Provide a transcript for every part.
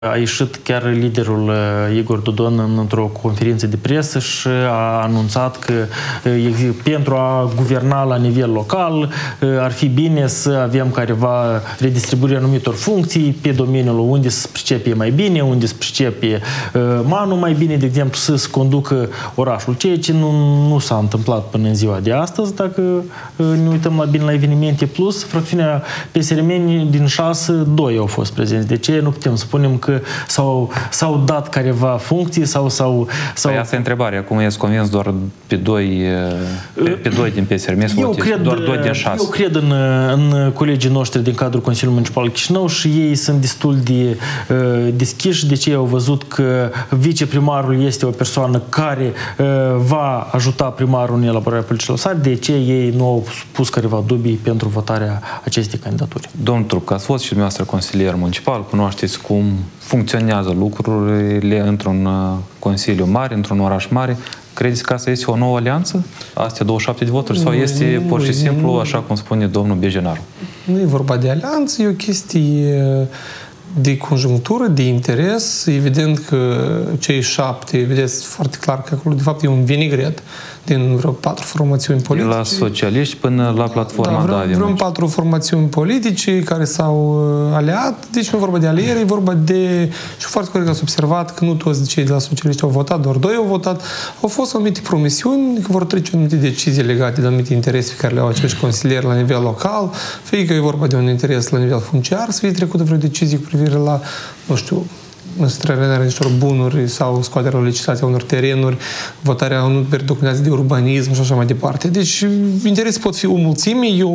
A ieșit chiar liderul Igor Dodon într-o conferință de presă și a anunțat că pentru a guverna la nivel local ar fi bine să avem careva redistribuirea anumitor funcții pe domeniul unde se pricepe mai bine, unde se pricepe manul mai bine, de exemplu, să se conducă orașul, ceea ce nu s-a întâmplat până în ziua de astăzi. Dacă ne uităm bine la evenimente plus, fracțiunea PSRM din 6, 2 au fost prezenți. De ce nu putem spune că s-au dat careva funcții sau... Păi asta e întrebarea. Acum ești convins doar pe doi din PSRM? Doar 2 din 6. Eu cred în colegii noștri din cadrul Consiliului Municipal Chișinău și ei sunt destul de deschiși. De ce au văzut că viceprimarul este o persoană care va ajuta primarul în elaborarea politicilor sale? De ce ei nu au pus careva dubii pentru votarea acestei candidaturi? Domnul Truc, ați fost și dumneavoastră consilier municipal, cunoașteți cum funcționează lucrurile într-un consiliu mare, într-un oraș mare. Credeți că asta este o nouă alianță? Astea 27 de voturi? Sau este pur și simplu, așa cum spune domnul Bejenaru? Nu e vorba de alianță, e o chestie de conjunctură, de interes. Evident că cei 7, vedeți foarte clar că acolo de fapt e un vinegret din vreo 4 formațiuni politice. De la socialiști până la platforma vreo 4 formațiuni politice care s-au aliat. Deci nu e vorba de aliere, e vorba de... Și foarte corect ați observat că nu toți cei de la socialiști au votat, doar 2 au votat. Au fost anumite promisiuni că vor trece anumite decizii legate de anumite interese pe care le au acești consilieri la nivel local, fie că e vorba de un interes la nivel funciar, să fie trecută vreo decizie cu privire la, nu știu, înstrăinarea niște bunuri sau scoaterea la licitație a unor terenuri, votarea unor documentații de urbanism și așa mai departe. Deci, interese pot fi o mulțime, eu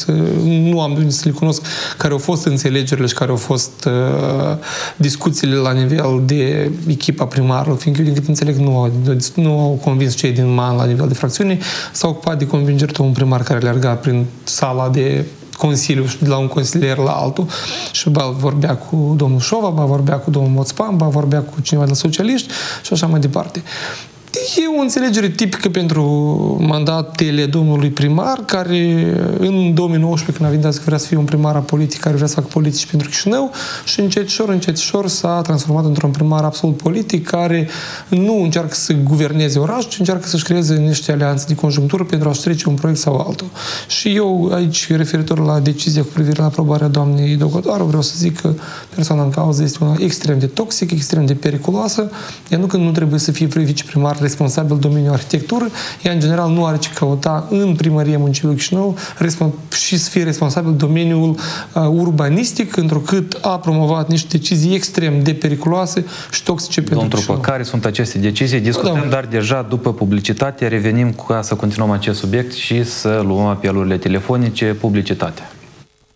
nu am de să le cunosc care au fost înțelegerile și care au fost discuțiile la nivel de echipa primarului, fiindcă eu, din cât înțeleg, nu au convins cei din MAN la nivel de fracțiune, s-au ocupat de convingerea un primar care alerga prin sala de consiliu și de la un consilier la altul și vorbea cu domnul Șova, vorbea cu domnul Moțpan, vorbea cu cineva de la socialiști și așa mai departe. E o înțelegere tipică pentru mandatele domnului primar, care în 2019, când a venit că vrea să fie un primar politic, care vrea să facă politici pentru Chișinău, și încet s-a transformat într-un primar absolut politic, care nu încearcă să guverneze orașul, ci încearcă să-și creeze niște alianțe de conjunctură pentru a-și trece un proiect sau altul. Și eu aici, referitor la decizia cu privire la aprobarea doamnei Dogodoaru, vreau să zic că persoana în cauză este una extrem de toxică, extrem de periculoasă. Ea nu trebuie să fie viceprimar responsabil domeniul arhitectură, ea în general nu are ce căuta în primăria municipiului Chișinău și să fie responsabil domeniul urbanistic, întrucât a promovat niște decizii extrem de periculoase și toxice pentru Chișinău. Domnul, care sunt aceste decizii? Discutăm, dar deja după publicitate revenim ca să continuăm acest subiect și să luăm apelurile telefonice, publicitate.